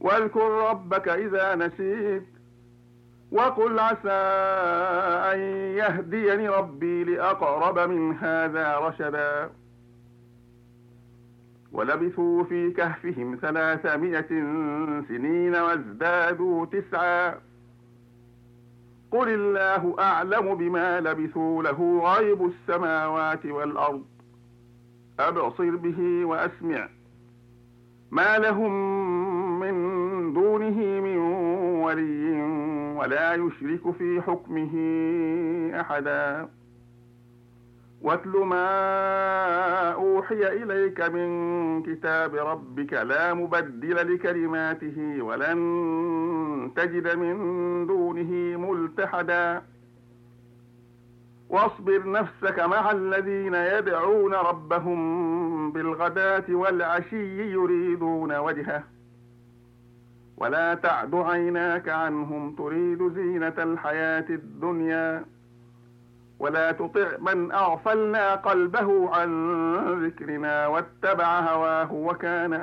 واذكر ربك إذا نسيت وقل عسى أن يهديني ربي لأقرب من هذا رشدا. ولبثوا في كهفهم 300 سنين وازدادوا 9. قل الله أعلم بما لبثوا له غيب السماوات والأرض أبصر به وأسمع ما لهم من دونه من ولي ولا يشرك في حكمه أحدا. واتل ما أوحي إليك من كتاب ربك لا مبدل لكلماته ولن تجد من دونه ملتحدا. واصبر نفسك مع الذين يدعون ربهم بالغداة والعشي يريدون وجهه ولا تعد عيناك عنهم تريد زينة الحياة الدنيا ولا تطع من أغفلنا قلبه عن ذكرنا واتبع هواه وكان